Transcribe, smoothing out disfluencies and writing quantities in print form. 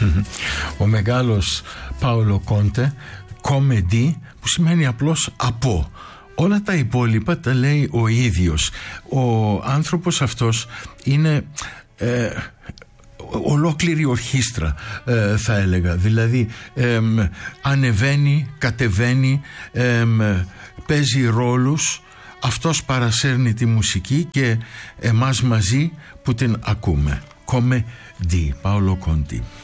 Ο μεγάλος Πάολο Κόντε, comedy, που σημαίνει απλώς από. Όλα τα υπόλοιπα τα λέει ο ίδιος. Ο άνθρωπος αυτός είναι ολόκληρη ορχήστρα, θα έλεγα. Δηλαδή ανεβαίνει, κατεβαίνει, παίζει ρόλους. Αυτός παρασέρνει τη μουσική και εμάς μαζί που την ακούμε. Comedy, Πάολο Κόντι.